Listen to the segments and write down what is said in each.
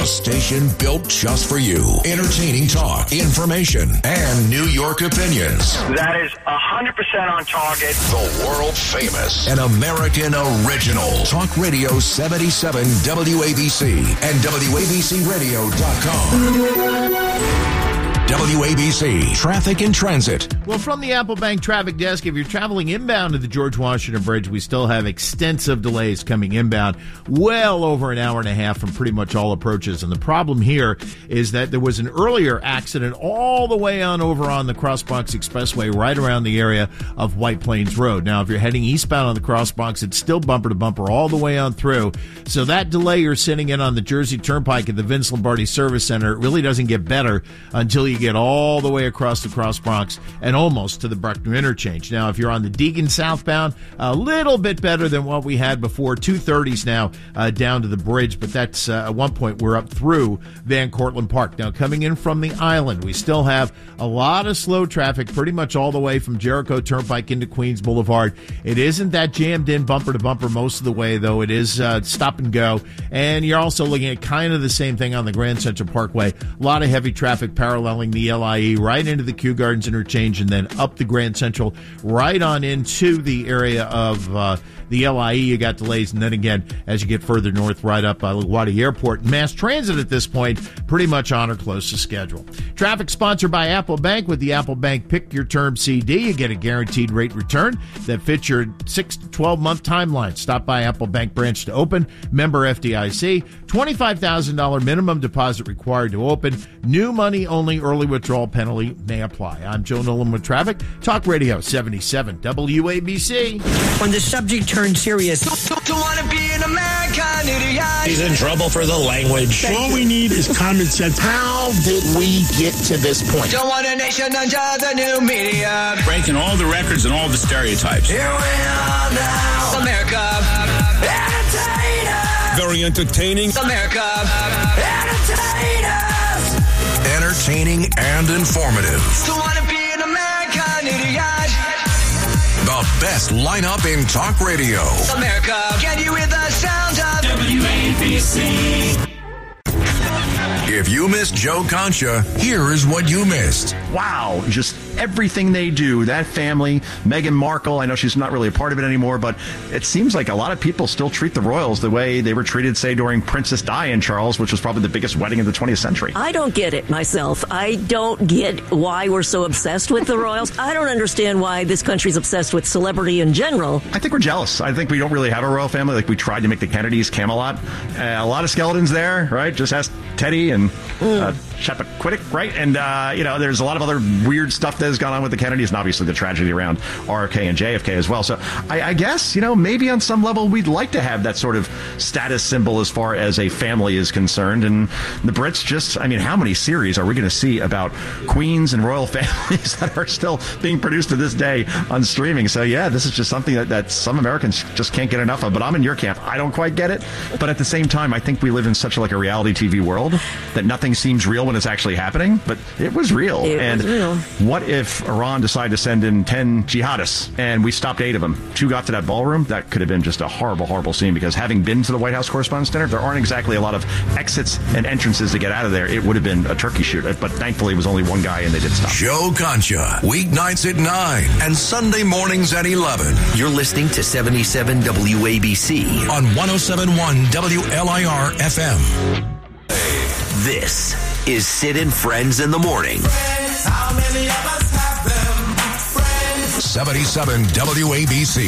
A station built just for you. Entertaining talk, information, and New York opinions. That is 100% on target. The world famous and American original. Talk Radio 77 WABC and WABCRadio.com. WABC Traffic and Transit. Well, from the Apple Bank Traffic Desk, if you're traveling inbound to the George Washington Bridge, we still have extensive delays coming inbound, well over an hour and a half from pretty much all approaches. And the problem here is that there was an earlier accident all the way on over on the Crossbox Expressway, right around the area of White Plains Road. Now, if you're heading eastbound on the Crossbox, it's still bumper to bumper all the way on through. So that delay you're sitting in on the Jersey Turnpike at the Vince Lombardi Service Center, it really doesn't get better until you get all the way across the Cross Bronx and almost to the Bruckner interchange. Now, if you're on the Deegan southbound, a little bit better than what we had before. 230s now down to the bridge, but that's at one point we're up through Van Cortlandt Park. Now, coming in from the island, we still have a lot of slow traffic pretty much all the way from Jericho Turnpike into Queens Boulevard. It isn't that jammed in bumper to bumper most of the way, though. It is stop and go. And you're also looking at kind of the same thing on the Grand Central Parkway. A lot of heavy traffic paralleling the LIE right into the Kew Gardens interchange and then up the Grand Central right on into the area of the LIE. You got delays, and then again as you get further north right up by LaGuardia Airport. Mass transit at this point pretty much on or close to schedule. Traffic sponsored by Apple Bank. With the Apple Bank Pick Your Term CD, you get a guaranteed rate return that fits your 6 to 12 month timeline. Stop by Apple Bank branch to open. Member FDIC. $25,000 minimum deposit required to open. New money only. Early withdrawal penalty may apply. I'm Joe Nolan with traffic. Talk Radio 77 WABC. When the subject turns serious, don't want to be an American idiot. He's in trouble for the language. All we need is common sense. How did we get to this point? Don't want a nation under the new media. Breaking all the records and all the stereotypes. Here we are now. America. Entertainers. Very entertaining. America. Entertainers. Entertaining and informative. Don't want to be an American idiot. The best lineup in talk radio. America. Can you hear the sound of WABC? If you missed Joe Concha, here is what you missed. Wow, just everything they do. That family, Meghan Markle, I know she's not really a part of it anymore, but it seems like a lot of people still treat the royals the way they were treated, say, during Princess Di and Charles, which was probably the biggest wedding of the 20th century. I don't get it myself. I don't get why we're so obsessed with the royals. I don't understand why this country's obsessed with celebrity in general. I think we're jealous. I think we don't really have a royal family like we tried to make the Kennedys, Camelot. A lot of skeletons there, right? Just ask Teddy and Chappaquiddick, right? And, there's a lot of other weird stuff that has gone on with the Kennedys, and obviously the tragedy around RFK and JFK as well. So I guess, maybe on some level we'd like to have that sort of status symbol as far as a family is concerned. And the Brits just, how many series are we going to see about queens and royal families that are still being produced to this day on streaming? So, yeah, this is just something that some Americans just can't get enough of. But I'm in your camp. I don't quite get it. But at the same time, I think we live in such a reality TV world that nothing seems real when it's actually happening. But it was real. It was real. What if Iran decided to send in 10 jihadists and we stopped 8 of them? 2 got to that ballroom. That could have been just a horrible, horrible scene, because having been to the White House Correspondents' Dinner, there aren't exactly a lot of exits and entrances to get out of there. It would have been a turkey shoot, but thankfully it was only one guy and they did stop. Joe Concha, weeknights at 9 and Sunday mornings at 11. You're listening to 77 WABC on 107.1 WLIR FM. This is Sid and Friends in the Morning. How many of us have them? Friends. 77 WABC.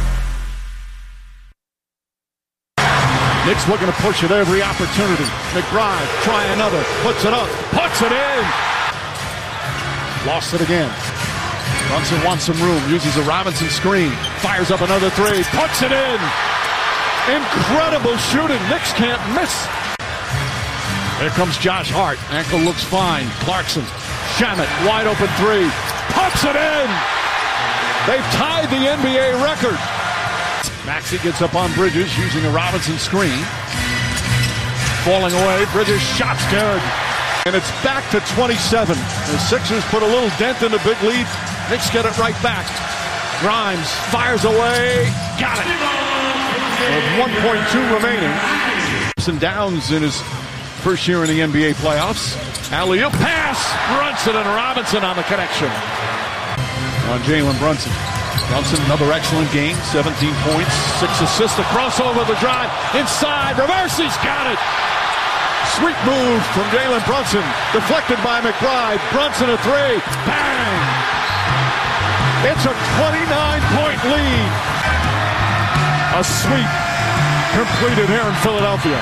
Knicks looking to push at every opportunity. McBride, try another, puts it up, puts it in. Lost it again. Brunson wants some room, uses a Robinson screen, fires up another 3, puts it in. Incredible shooting. Knicks can't miss. Here comes Josh Hart. Ankle looks fine. Clarkson, Shamet, wide open 3, puts it in. They've tied the NBA record. Maxey gets up on Bridges using a Robinson screen. Falling away, Bridges, shot's good. And it's back to 27. The Sixers put a little dent in the big lead. Knicks get it right back. Grimes fires away. Got it. With 1.2 remaining. Downs in his first year in the NBA playoffs. Alley-oop pass. Brunson and Robinson on the connection. On Jalen Brunson. Brunson, another excellent game. 17 points, 6 assists. The crossover, the drive. Inside. Reverse. He's got it. Sweet move from Jalen Brunson. Deflected by McBride. Brunson a three. Bang! It's a 29-point lead. A sweep completed here in Philadelphia.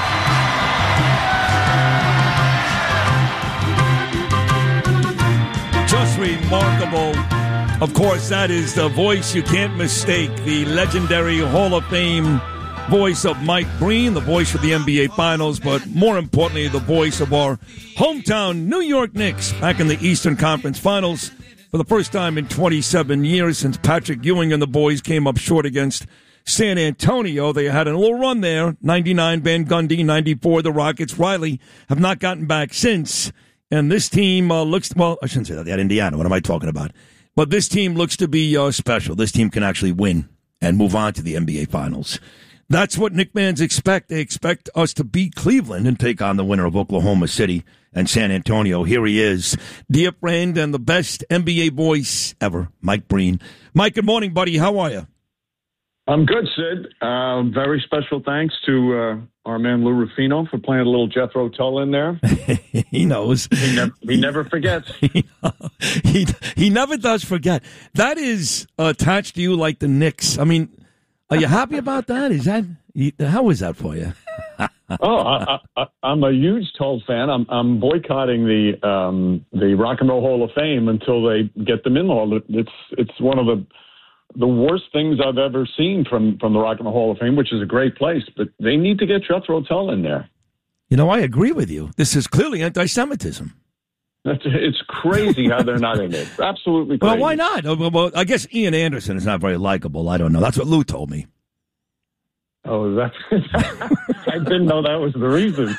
Just remarkable. Of course, that is the voice you can't mistake. The legendary Hall of Fame voice of Mike Breen, the voice of the NBA Finals, but more importantly, the voice of our hometown New York Knicks back in the Eastern Conference Finals for the first time in 27 years since Patrick Ewing and the boys came up short against San Antonio. They had a little run there, 99 Van Gundy, 94 the Rockets. Riley have not gotten back since. And this team looks, well, I shouldn't say that. They had Indiana. What am I talking about? But this team looks to be special. This team can actually win and move on to the NBA Finals. That's what Knick fans expect. They expect us to beat Cleveland and take on the winner of Oklahoma City and San Antonio. Here he is, dear friend and the best NBA voice ever, Mike Breen. Mike, good morning, buddy. How are you? I'm good, Sid. Very special thanks to our man Lou Rufino for playing a little Jethro Tull in there. He knows. He never forgets. He never does forget. That is attached to you like the Knicks. I mean, are you happy about that? How is that for you? I'm a huge Tull fan. I'm boycotting the Rock and Roll Hall of Fame until they get them in the Hall. It's one of the worst things I've ever seen from the Rock and Roll Hall of Fame, which is a great place, but they need to get Jethro Tull in there. You know, I agree with you. This is clearly anti-Semitism. It's crazy how they're not in it. Absolutely crazy. Well, why not? Well, I guess Ian Anderson is not very likable. I don't know. That's what Lou told me. Oh, I didn't know that was the reason.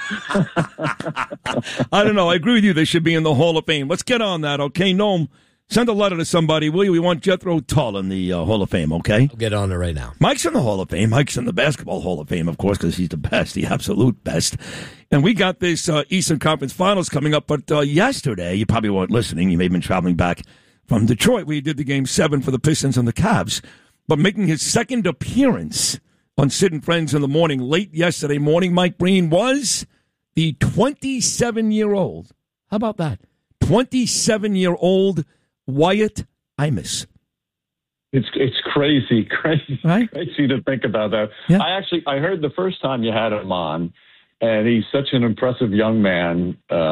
I don't know. I agree with you. They should be in the Hall of Fame. Let's get on that, okay? Noam, send a letter to somebody, will you? We want Jethro Tull in the Hall of Fame, okay? I'll get on it right now. Mike's in the Hall of Fame. Mike's in the Basketball Hall of Fame, of course, because he's the best, the absolute best. And we got this Eastern Conference Finals coming up, but yesterday, you probably weren't listening. You may have been traveling back from Detroit. We did the Game 7 for the Pistons and the Cavs. But making his second appearance on Sid and Friends in the Morning late yesterday morning, Mike Breen was the 27-year-old. How about that? 27-year-old Wyatt Imus. It's crazy, right? Crazy to think about that. Yeah. I heard the first time you had him on, and he's such an impressive young man.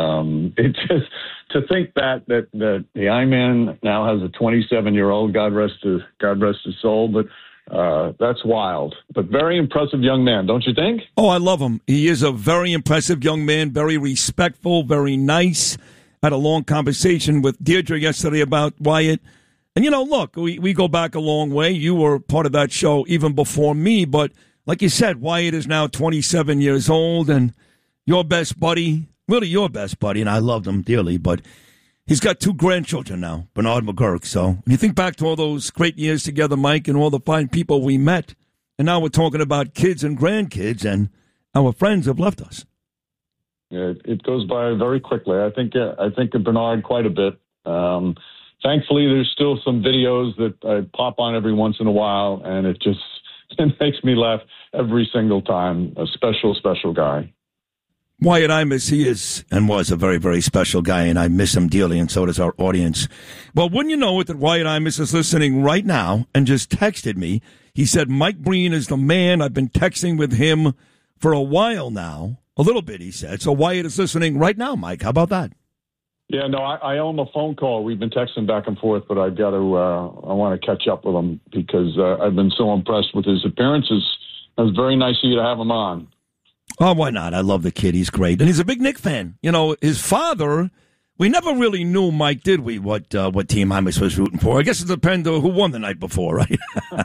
It just to think that the I-Man now has a 27-year-old. God rest his soul, but that's wild. But very impressive young man, don't you think? Oh, I love him. He is a very impressive young man, very respectful, very nice. Had a long conversation with Deirdre yesterday about Wyatt. And, you know, look, we go back a long way. You were part of that show even before me. But like you said, Wyatt is now 27 years old, and your best buddy, really your best buddy, and I loved him dearly, but he's got 2 grandchildren now, Bernard McGurk. So when you think back to all those great years together, Mike, and all the fine people we met, and now we're talking about kids and grandkids, and our friends have left us. Yeah, it goes by very quickly. I think of Bernard quite a bit. Thankfully, there's still some videos that I pop on every once in a while, and it makes me laugh every single time. A special, special guy. Wyatt Imus, he is and was a very, very special guy, and I miss him dearly, and so does our audience. Well, wouldn't you know it that Wyatt Imus is listening right now and just texted me. He said, Mike Breen is the man. I've been texting with him for a while now. A little bit, he said. So Wyatt is listening right now, Mike. How about that? Yeah, no, I owe him a phone call. We've been texting back and forth, but I've got to. I want to catch up with him because I've been so impressed with his appearances. It was very nice of you to have him on. Oh, why not? I love the kid. He's great. And he's a big Knick fan. You know, his father, we never really knew, Mike, did we, what team Imus was rooting for? I guess it depends on who won the night before, right?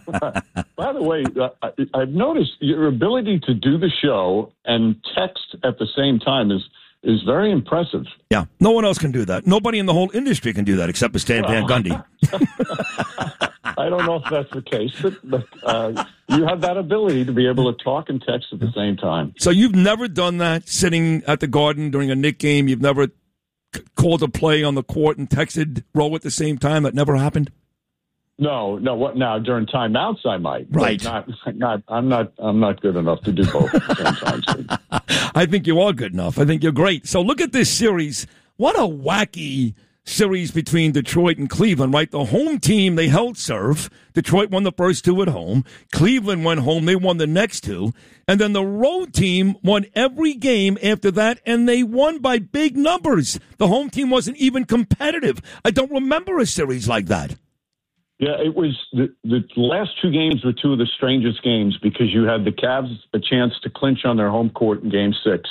By the way, I've noticed your ability to do the show and text at the same time is very impressive. Yeah, no one else can do that. Nobody in the whole industry can do that except for Stan Van Gundy. I don't know if that's the case, but you have that ability to be able to talk and text at the same time. So you've never done that sitting at the Garden during a Knick game? You've never called a play on the court and texted Roe at the same time? That never happened? No. What now? During timeouts, I might. Right. I'm not good enough to do both at the same time. Steve. I think you are good enough. I think you're great. So look at this series. What a wacky series between Detroit and Cleveland, right? The home team, they held serve. Detroit won the first two at home. Cleveland went home. They won the next two. And then the road team won every game after that, and they won by big numbers. The home team wasn't even competitive. I don't remember a series like that. Yeah, it was the last two games were two of the strangest games because you had the Cavs a chance to clinch on their home court in Game 6,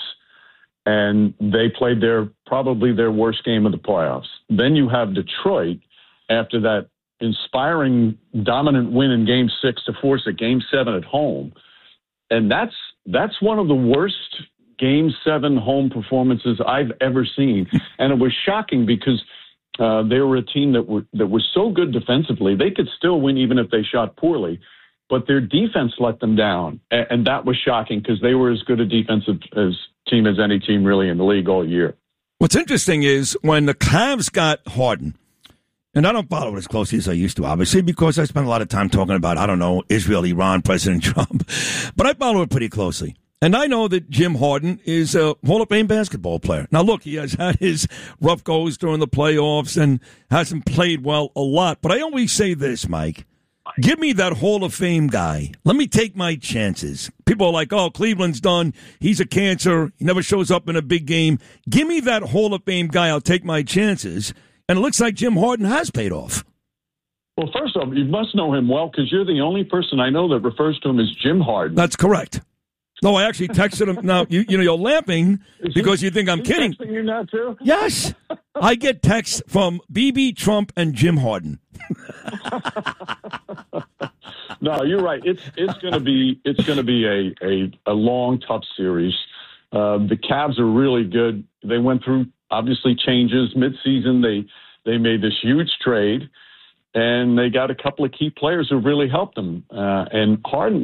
and they played probably their worst game of the playoffs. Then you have Detroit after that inspiring dominant win in Game 6 to force a Game 7 at home, and that's one of the worst Game 7 home performances I've ever seen, and it was shocking because they were a team that was so good defensively. They could still win even if they shot poorly, but their defense let them down. And that was shocking because they were as good a defensive team as any team really in the league all year. What's interesting is when the Cavs got Harden, and I don't follow it as closely as I used to, obviously, because I spent a lot of time talking about, I don't know, Israel, Iran, President Trump, but I follow it pretty closely. And I know that Jim Harden is a Hall of Fame basketball player. Now, look, he has had his rough goes during the playoffs and hasn't played well a lot. But I always say this, Mike. Give me that Hall of Fame guy. Let me take my chances. People are like, oh, Cleveland's done. He's a cancer. He never shows up in a big game. Give me that Hall of Fame guy. I'll take my chances. And it looks like Jim Harden has paid off. Well, first off, you must know him well because you're the only person I know that refers to him as Jim Harden. That's correct. No, I actually texted him. Now, you're laughing because you think I'm kidding. Texting you now, too? Yes. I get texts from BB Trump and Jim Harden. No, you're right. It's going to be a long, tough series. The Cavs are really good. They went through, obviously, changes midseason. They made this huge trade, and they got a couple of key players who really helped them. And Harden,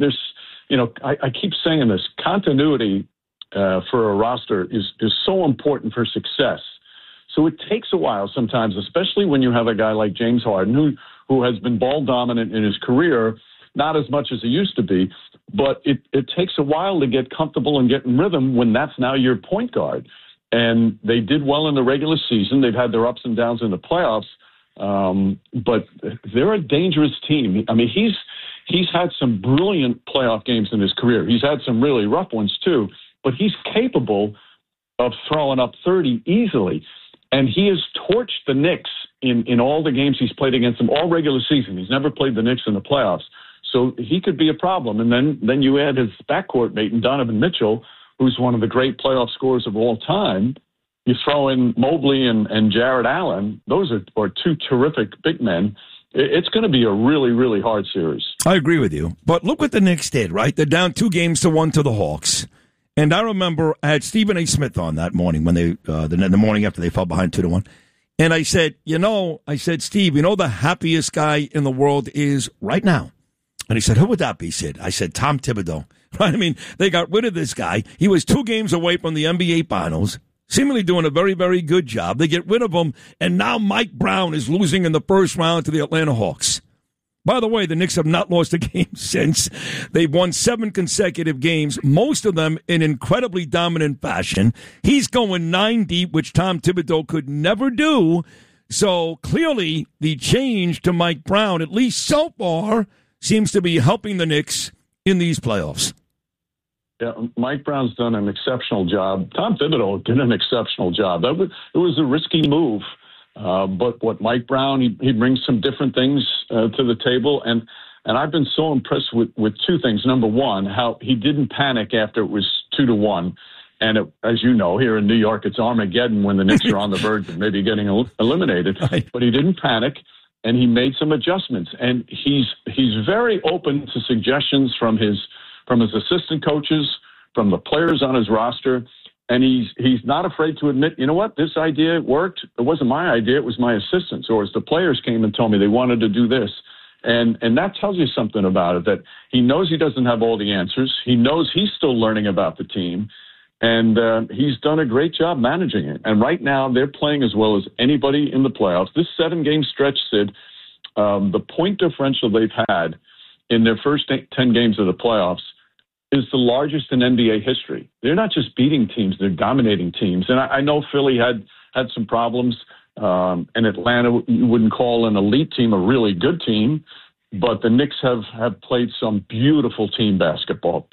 I keep saying this, continuity for a roster is so important for success. So it takes a while sometimes, especially when you have a guy like James Harden, who has been ball dominant in his career, not as much as he used to be, but it takes a while to get comfortable and get in rhythm when that's now your point guard. And they did well in the regular season. They've had their ups and downs in the playoffs, but they're a dangerous team. I mean, He's had some brilliant playoff games in his career. He's had some really rough ones, too. But he's capable of throwing up 30 easily. And he has torched the Knicks in all the games he's played against them all regular season. He's never played the Knicks in the playoffs. So he could be a problem. And then you add his backcourt mate in Donovan Mitchell, who's one of the great playoff scorers of all time. You throw in Mobley and Jared Allen. Those are two terrific big men. It's going to be a really, really hard series. I agree with you. But look what the Knicks did, right? They're down 2-1 to the Hawks. And I remember I had Stephen A. Smith on that morning when they the morning after they fell behind 2-1. And I said, Steve, the happiest guy in the world is right now. And he said, who would that be, Sid? I said, Tom Thibodeau. Right? I mean, they got rid of this guy. He was 2 games away from the NBA Finals. Seemingly doing a very, very good job. They get rid of him, and now Mike Brown is losing in the first round to the Atlanta Hawks. By the way, the Knicks have not lost a game since. They've won 7 consecutive games, most of them in incredibly dominant fashion. He's going 9 deep, which Tom Thibodeau could never do. So clearly the change to Mike Brown, at least so far, seems to be helping the Knicks in these playoffs. Yeah, Mike Brown's done an exceptional job. Tom Thibodeau did an exceptional job. It was a risky move, but what Mike Brown, he brings some different things to the table, and I've been so impressed with 2 things. Number one, how he didn't panic after it was 2-1, and as you know, here in New York, it's Armageddon when the Knicks are on the verge of maybe getting eliminated. Right. But he didn't panic, and he made some adjustments, and he's very open to suggestions from his assistant coaches, from the players on his roster, and he's not afraid to admit, you know what, this idea worked. It wasn't my idea, it was my assistant's. Or as the players came and told me they wanted to do this. And that tells you something about it, that he knows he doesn't have all the answers. He knows he's still learning about the team. And he's done a great job managing it. And right now, they're playing as well as anybody in the playoffs. This 7-game stretch, Sid, the point differential they've had in their first 10 games of the playoffs is the largest in NBA history. They're not just beating teams, they're dominating teams. And I know Philly had some problems, and Atlanta, you wouldn't call an elite team a really good team, but the Knicks have played some beautiful team basketball.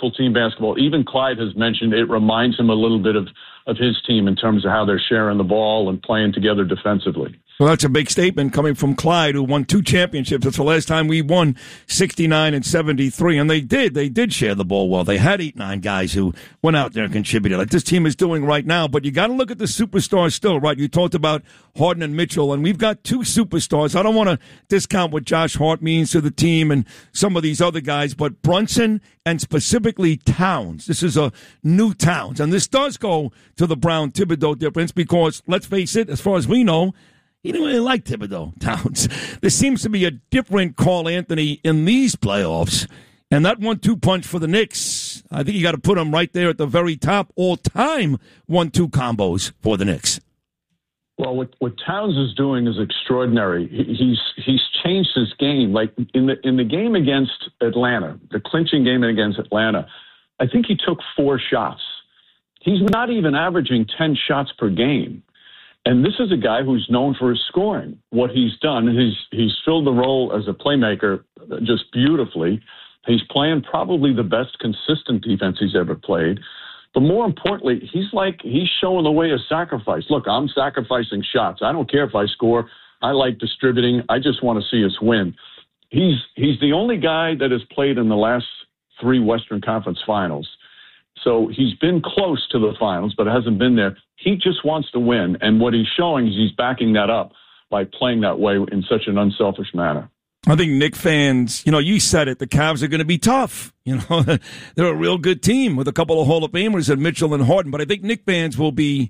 Even Clyde has mentioned it reminds him a little bit of his team in terms of how they're sharing the ball and playing together defensively. Well, that's a big statement coming from Clyde, who won 2 championships. That's the last time we won, 69 and 73. And they did share the ball well. They had 8-9 guys who went out there and contributed, like this team is doing right now. But you got to look at the superstars still, right? You talked about Harden and Mitchell, and we've got 2 superstars. I don't want to discount what Josh Hart means to the team and some of these other guys, but Brunson and specifically Towns. This is a new Towns. And this does go to the Brown-Thibodeau difference because, let's face it, as far as we know, he didn't really like Thibodeau, Towns. There seems to be a different Carl Anthony in these playoffs. And that 1-2 punch for the Knicks, I think you got to put him right there at the very top all-time 1-2 combos for the Knicks. Well, what Towns is doing is extraordinary. He's changed his game. Like in the game against Atlanta, the clinching game against Atlanta, I think he took 4 shots. He's not even averaging 10 shots per game. And this is a guy who's known for his scoring. What he's done, he's filled the role as a playmaker just beautifully. He's playing probably the best consistent defense he's ever played. But more importantly, he's showing the way of sacrifice. Look, I'm sacrificing shots. I don't care if I score. I like distributing. I just want to see us win. He's the only guy that has played in the last 3 Western Conference Finals. So he's been close to the finals, but hasn't been there. He just wants to win. And what he's showing is he's backing that up by playing that way in such an unselfish manner. I think Knick fans, you said it, the Cavs are going to be tough. They're a real good team with a couple of Hall of Famers and Mitchell and Harden. But I think Knick fans will be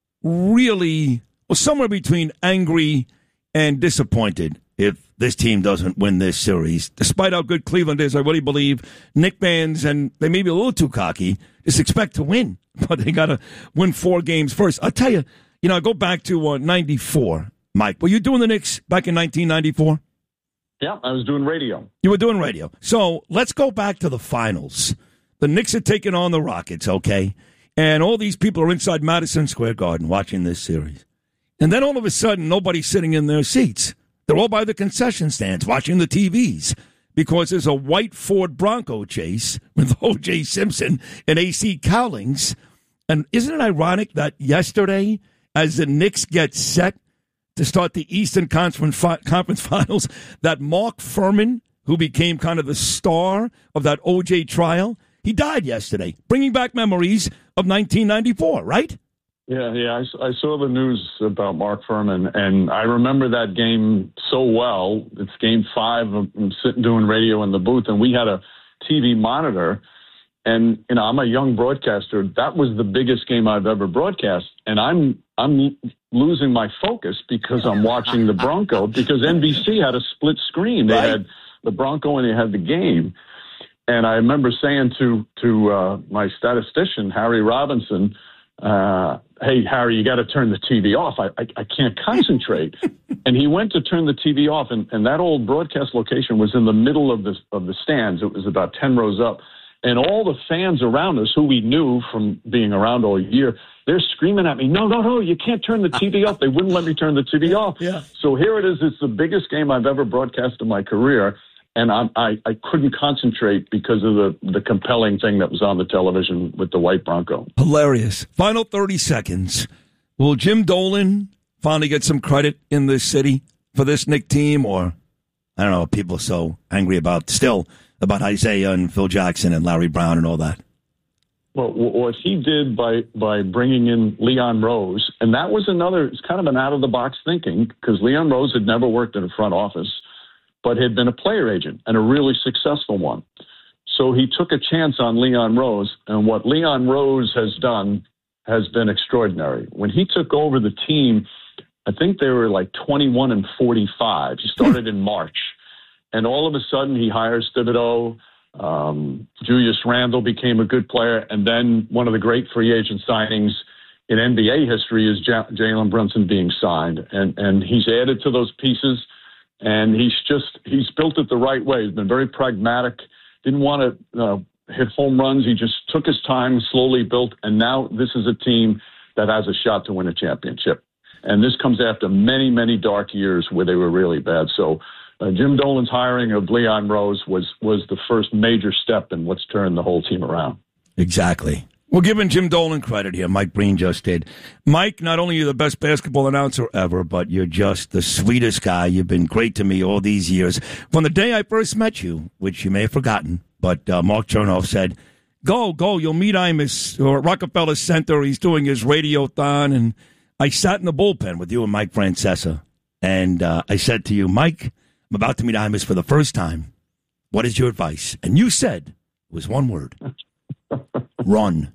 really, somewhere between angry and disappointed if this team doesn't win this series. Despite how good Cleveland is, I really believe Knick fans, and they may be a little too cocky, just expect to win. But they got to win 4 games first. I'll tell you, I go back to 94, Mike. Were you doing the Knicks back in 1994? Yeah, I was doing radio. You were doing radio. So let's go back to the finals. The Knicks are taking on the Rockets, okay? And all these people are inside Madison Square Garden watching this series. And then all of a sudden, nobody's sitting in their seats. They're all by the concession stands watching the TVs because there's a white Ford Bronco chase with O.J. Simpson and A.C. Cowlings. And isn't it ironic that yesterday, as the Knicks get set to start the Eastern Conference Finals, that Mark Furman, who became kind of the star of that O.J. trial, he died yesterday, bringing back memories of 1994, right? Yeah, I saw the news about Mark Furman, and I remember that game so well. It's Game 5. I'm sitting doing radio in the booth, and we had a TV monitor. And I'm a young broadcaster. That was the biggest game I've ever broadcast, and I'm losing my focus because I'm watching the Bronco because NBC had a split screen. They had the Bronco and they had the game. And I remember saying to my statistician, Harry Robinson, hey, Harry, you got to turn the TV off. I can't concentrate. And he went to turn the TV off, and that old broadcast location was in the middle of the stands. It was about 10 rows up. And all the fans around us, who we knew from being around all year, they're screaming at me, no, you can't turn the TV off. They wouldn't let me turn the TV off. Yeah. So here it is. It's the biggest game I've ever broadcast in my career. And I couldn't concentrate because of the compelling thing that was on the television with the white Bronco. Hilarious. Final 30 seconds. Will Jim Dolan finally get some credit in this city for this Knick team? Or, I don't know, people are so angry about Isaiah and Phil Jackson and Larry Brown and all that. Well, what he did by bringing in Leon Rose, and that was it's kind of an out-of-the-box thinking because Leon Rose had never worked in a front office, but had been a player agent and a really successful one. So he took a chance on Leon Rose, and what Leon Rose has done has been extraordinary. When he took over the team, I think they were like 21-45. He started in March. And all of a sudden, he hires Thibodeau. Julius Randle became a good player. And then one of the great free agent signings in NBA history is Jalen Brunson being signed. And he's added to those pieces. And he's built it the right way. He's been very pragmatic. Didn't want to hit home runs. He just took his time, slowly built. And now this is a team that has a shot to win a championship. And this comes after many, many dark years where they were really bad. So Jim Dolan's hiring of Leon Rose was the first major step in what's turned the whole team around. Exactly. We're giving Jim Dolan credit here. Mike Breen just did. Mike, not only are you the best basketball announcer ever, but you're just the sweetest guy. You've been great to me all these years. From the day I first met you, which you may have forgotten, but Mark Chernoff said, go, you'll meet Imus or at Rockefeller Center. He's doing his radiothon. And I sat in the bullpen with you and Mike Francesa. And I said to you, Mike, I'm about to meet Imus for the first time. What is your advice? And you said, it was one word. Run.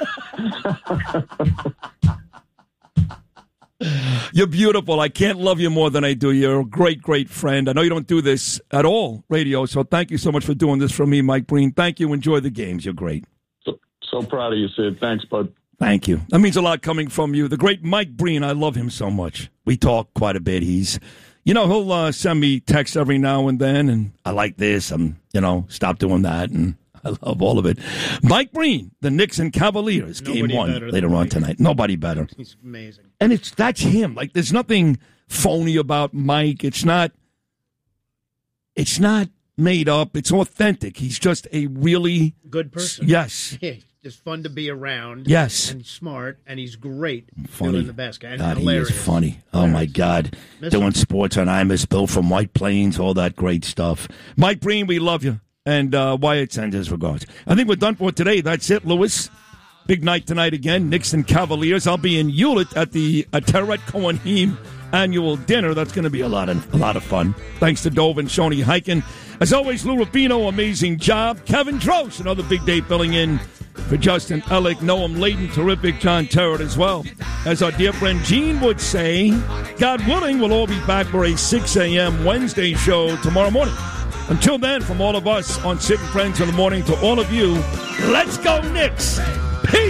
You're beautiful. I can't love you more than I do. You're a great, great friend. I know you don't do this at all, radio, so thank you so much for doing this for me, Mike Breen. Thank you. Enjoy the games. You're great. So proud of you, Sid. Thanks, bud. Thank you. That means a lot coming from you. The great Mike Breen, I love him so much. We talk quite a bit. He'll send me texts every now and then, and I like this. Stop doing that, and I love all of it. Mike Breen, the Knicks and Cavaliers, Game 1 later on tonight. Nobody better. He's amazing. And that's him. Like, there's nothing phony about Mike. It's not made up. It's authentic. He's just a really good person. Yes. Just fun to be around. Yes. And smart, and he's great funny. doing the basket. And God, hilarious. He is funny. Oh, my God. Doing sports on Imus, Bill from White Plains, all that great stuff. Mike Breen, we love you. And Wyatt sends his regards. I think we're done for today. That's it, Lewis. Big night tonight again. Knicks and Cavaliers. I'll be in Hewlett at the Teret Cohen annual dinner. That's going to be a lot of fun. Thanks to Dove and Shoni Heiken. As always, Lou Rubino, amazing job. Kevin Drost, another big day filling in for Justin Ellick. Noam Layden, terrific. John Terrett as well. As our dear friend Gene would say, God willing, we'll all be back for a 6 a.m. Wednesday show tomorrow morning. Until then, from all of us on Sid and Friends in the Morning to all of you, let's go Knicks!